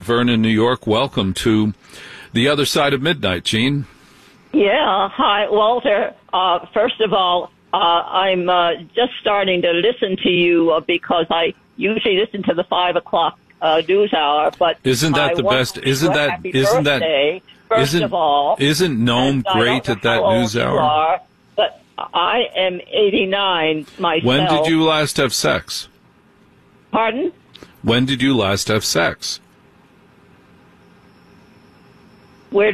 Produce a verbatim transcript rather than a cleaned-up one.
Vernon, New York. Welcome to The Other Side of Midnight, Gene. Yeah. Hi, Walter. Uh, first of all, uh, I'm uh, just starting to listen to you uh, because I usually listen to the five o'clock uh, news hour. But isn't that I the best? Isn't that happy isn't birthday, that first isn't of all? isn't Nome great at that news hour? Are, but I am eighty-nine myself. When did you last have sex? Pardon? When did you last have sex?